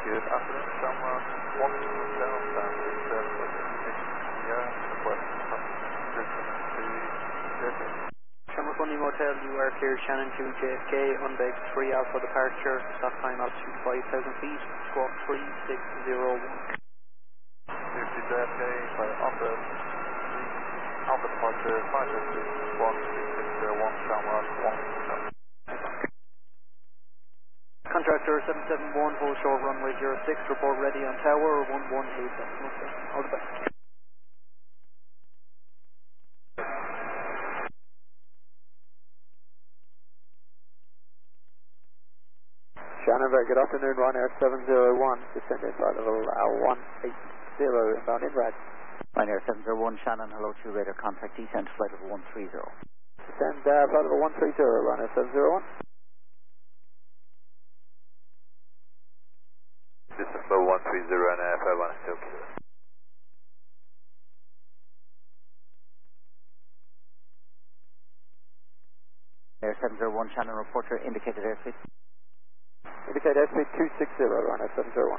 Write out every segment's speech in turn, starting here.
Good afternoon, someone walking down request Shamrock Bunny Motel, you are clear Shannon to JFK, unbaked 3 Alpha departure, stop time altitude 5,000 feet, squawk 3601. Clear to JFK, by Alpha departure 5,000 feet, squawk 3601, Shamrock 1. Contractor 771, hold short runway 06, report ready on tower 1187. Okay, all the best. Shannon, very good afternoon, Ryanair 701, descending flight level 180, inbound INRAD. Ryanair 701, Shannon, hello to radar contact descent, flight level 130. Descend flight level 130, Ryanair 701. Distance level 130 and FI1 is still clear. Air 701, Shannon, report your indicated airspeed. Indicate airspeed 260, Ryanair 701.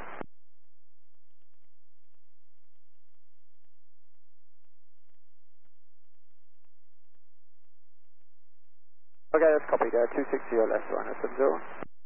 Okay, that's copied. 260 or less, Ryanair 701.